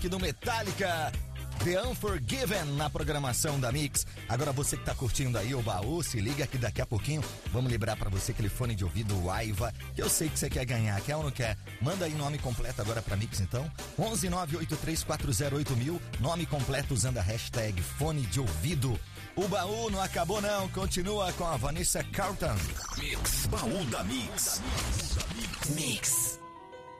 Rock do Metallica, The Unforgiven na programação da Mix. Agora você que tá curtindo aí o baú, se liga que daqui a pouquinho vamos liberar pra você aquele fone de ouvido Aiva, que eu sei que você quer ganhar, quer ou não quer? Manda aí nome completo agora pra Mix então, 11983408000, nome completo usando a hashtag fone de ouvido. O baú não acabou não, continua com a Vanessa Carlton. Mix, baú da Mix. Mix.